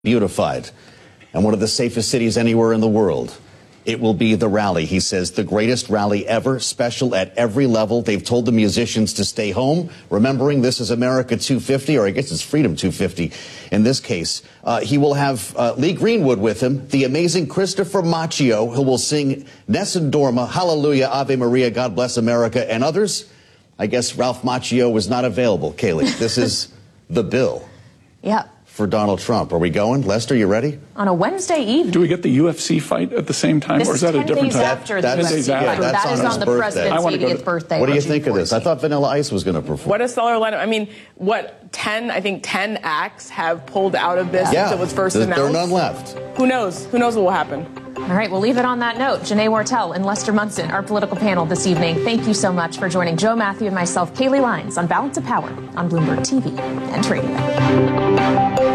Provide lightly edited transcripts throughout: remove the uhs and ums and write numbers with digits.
beautified and one of the safest cities anywhere in the world. It will be the rally, he says, the greatest rally ever, special at every level. They've told the musicians to stay home, remembering this is America 250, or I guess it's Freedom 250 in this case. He will have Lee Greenwood with him, the amazing Christopher Macchio, who will sing Nessun Dorma, Hallelujah, Ave Maria, God Bless America, and others. I guess Ralph Macchio was not available, Kaylee. This is the bill. Yeah. For Donald Trump. Are we going? Lester, you ready? On a Wednesday evening. Do we get the UFC fight at the same time, or is that a different time? After the UFC fight. That is on the president's 80th birthday. What do you think of this? I thought Vanilla Ice was going to perform. What a stellar lineup. I mean, 10 acts have pulled out of this since it was first announced. There are none left. Who knows? Who knows what will happen? All right, we'll leave it on that note. Janae Wartell and Lester Munson, our political panel this evening. Thank you so much for joining Joe Matthew and myself, Kaylee Lyons, on Balance of Power on Bloomberg TV and Radio.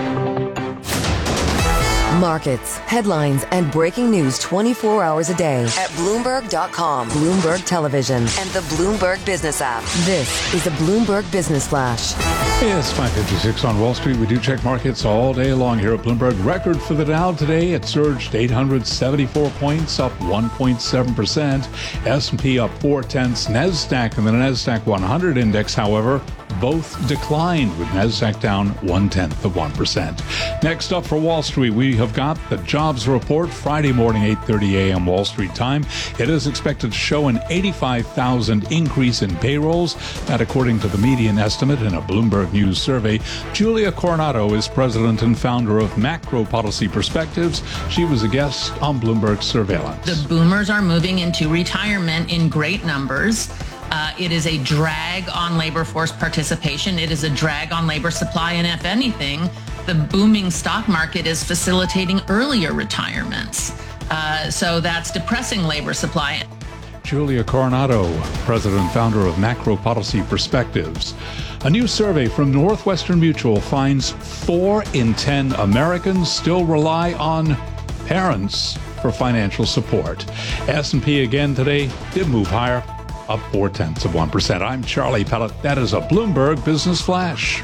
Markets, headlines, and breaking news 24 hours a day at Bloomberg.com, Bloomberg Television, and the Bloomberg Business app. This is the Bloomberg Business Flash. It's 5:56 on Wall Street. We do check markets all day long here at Bloomberg. Record for the Dow today. It surged 874 points, up 1.7%. S&P up 0.4. NASDAQ and the NASDAQ 100 index, however, both declined, with NASDAQ down 0.1%. Next up for Wall Street, we have got the jobs report Friday morning, 8:30 a.m. Wall Street time. It is expected to show an 85,000 increase in payrolls, that according to the median estimate in a Bloomberg News survey. Julia Coronado is president and founder of Macro Policy Perspectives. She was a guest on Bloomberg Surveillance. The boomers are moving into retirement in great numbers. It is a drag on labor force participation. It is a drag on labor supply. And if anything, the booming stock market is facilitating earlier retirements. So that's depressing labor supply. Julia Coronado, president and founder of Macro Policy Perspectives. A new survey from Northwestern Mutual finds 4 in 10 Americans still rely on parents for financial support. S&P again today did move higher, up 0.4%. I'm Charlie Pellet. That is a Bloomberg Business Flash.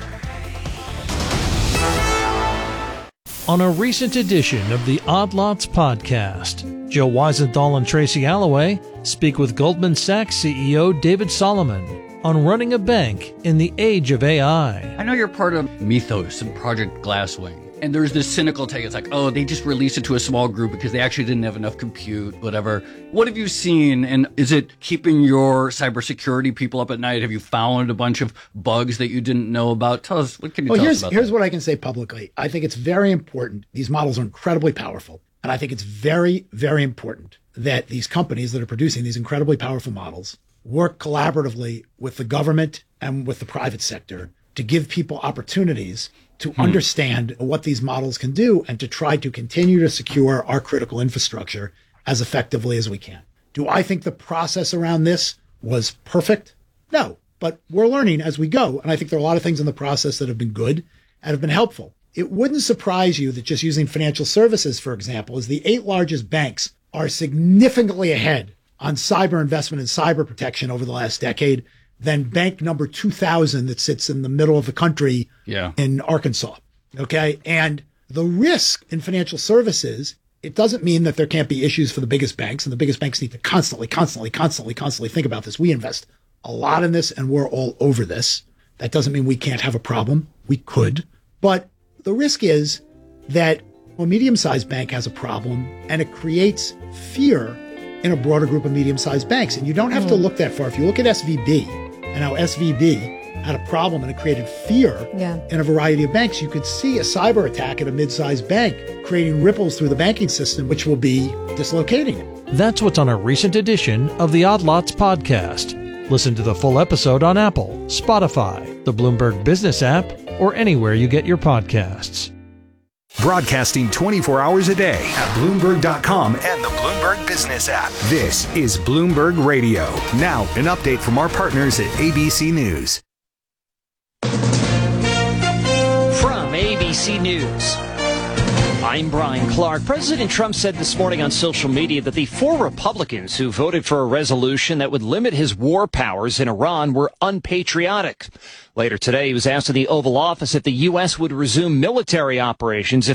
On a recent edition of the Odd Lots podcast, Joe Weisenthal and Tracy Alloway speak with Goldman Sachs CEO David Solomon on running a bank in the age of AI. I know you're part of Mythos and Project Glasswing. And there's this cynical take. It's like, oh, they just released it to a small group because they actually didn't have enough compute, whatever. What have you seen? And is it keeping your cybersecurity people up at night? Have you found a bunch of bugs that you didn't know about? Tell us, what can you tell us about Here's that? what I can say publicly. I think it's very important. These models are incredibly powerful. And I think it's very, very important that these companies that are producing these incredibly powerful models work collaboratively with the government and with the private sector to give people opportunities to understand what these models can do and to try to continue to secure our critical infrastructure as effectively as we can. Do I think the process around this was perfect? No, but we're learning as we go. And I think there are a lot of things in the process that have been good and have been helpful. It wouldn't surprise you that just using financial services, for example, as the 8 largest banks are significantly ahead on cyber investment and cyber protection over the last decade than bank number 2000 that sits in the middle of the country in Arkansas. Okay. And the risk in financial services, it doesn't mean that there can't be issues for the biggest banks, and the biggest banks need to constantly think about this. We invest a lot in this and we're all over this. That doesn't mean we can't have a problem. We could. But the risk is that a medium-sized bank has a problem and it creates fear in a broader group of medium-sized banks. And you don't have to look that far. If you look at SVB and how SVB had a problem and it created fear in a variety of banks, you could see a cyber attack at a mid-sized bank creating ripples through the banking system, which will be dislocating it. That's what's on a recent edition of the Odd Lots podcast. Listen to the full episode on Apple, Spotify, the Bloomberg Business app, or anywhere you get your podcasts. Broadcasting 24 hours a day at Bloomberg.com and the Bloomberg Business app. This is Bloomberg Radio. Now, an update from our partners at ABC News. From ABC News. I'm Brian Clark. President Trump said this morning on social media that the 4 Republicans who voted for a resolution that would limit his war powers in Iran were unpatriotic. Later today, he was asked in the Oval Office if the U.S. would resume military operations if